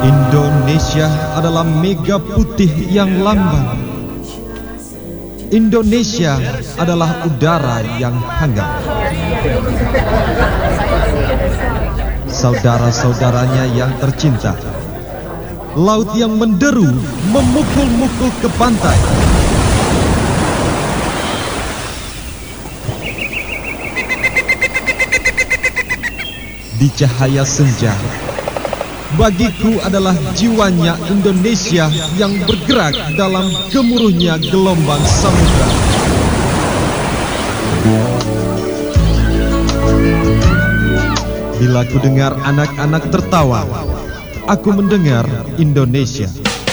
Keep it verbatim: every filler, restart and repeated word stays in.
Indonesia adalah mega putih yang lambang. Indonesia adalah udara yang hangat. Saudara-saudaranya yang tercinta, laut yang menderu memukul-mukul ke pantai. Di cahaya senja, bagiku adalah jiwanya Indonesia yang bergerak dalam gemuruhnya gelombang samudra. Bila ku dengar anak-anak tertawa, aku mendengar Indonesia.